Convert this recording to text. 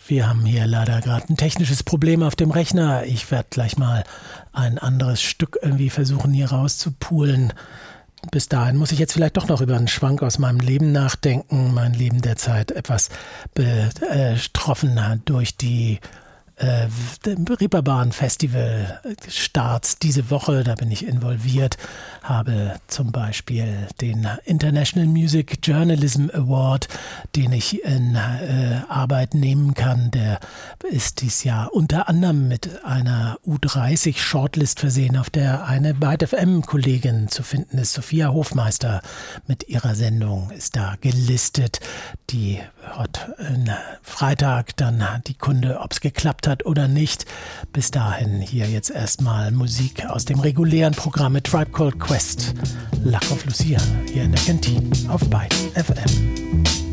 Wir haben hier leider gerade ein technisches Problem auf dem Rechner. Ich werde gleich mal ein anderes Stück irgendwie versuchen hier rauszupulen. Bis dahin muss ich jetzt vielleicht doch noch über einen Schwank aus meinem Leben nachdenken. Mein Leben derzeit etwas betroffen durch die Reeperbahn Festival Starts diese Woche, da bin ich involviert, habe zum Beispiel den International Music Journalism Award, den ich in Arbeit nehmen kann. Der ist dieses Jahr unter anderem mit einer U30 Shortlist versehen, auf der eine Byte FM Kollegin zu finden ist. Sophia Hofmeister mit ihrer Sendung ist da gelistet. Die hat Freitag dann die Kunde, ob es geklappt hat oder nicht. Bis dahin hier jetzt erstmal Musik aus dem regulären Programm mit Tribe Called Quest, Luck of Lucia, hier in der Kantine auf Byte FM.